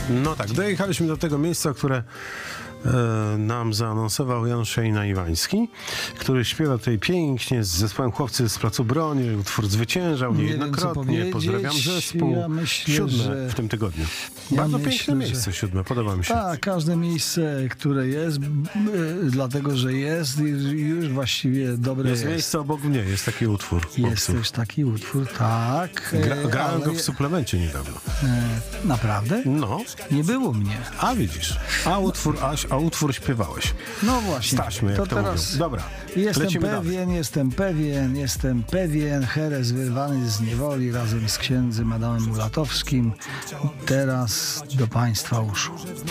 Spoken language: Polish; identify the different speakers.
Speaker 1: No tak, dojechaliśmy do tego miejsca, które nam zaanonsował Jan Szejna-Iwański, który śpiewa tutaj pięknie z zespołem Chłopcy z Placu Broni. Utwór zwyciężał niejednokrotnie. Pozdrawiam zespół.
Speaker 2: Ja myślę,
Speaker 1: 7 w tym tygodniu. Bardzo piękne miejsce, 7. Podoba mi się.
Speaker 2: Tak, każde miejsce, które jest, dlatego, że jest już właściwie dobre
Speaker 1: Jest miejsce obok mnie, jest taki utwór.
Speaker 2: Jest też taki utwór, tak.
Speaker 1: Grałem go w suplemencie niedawno.
Speaker 2: Naprawdę?
Speaker 1: No.
Speaker 2: Nie było mnie.
Speaker 1: A widzisz. A utwór śpiewałeś.
Speaker 2: No właśnie.
Speaker 1: Staśmy, jak to
Speaker 2: teraz
Speaker 1: mówią. Dobra,
Speaker 2: Jestem pewien, Herez wyrwany z niewoli razem z księdzem Adamem Mulatowskim teraz do Państwa uszu.